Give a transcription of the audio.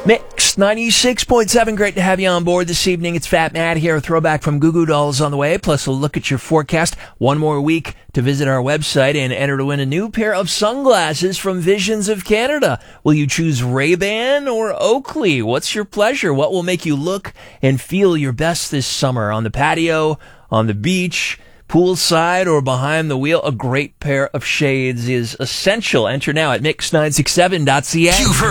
Mix 96.7. Great to have you on board this evening. It's Fat Matt here. A throwback from Goo Goo Dolls on the way, plus a look at your forecast. One more week to visit our website and enter to win a new pair of sunglasses from Visions of Canada. Will you choose Ray-Ban or Oakley? What's your pleasure? What will make you look and feel your best this summer? On the patio, on the beach, poolside, or behind the wheel? A great pair of shades is essential. Enter now at mix967.ca. You've heard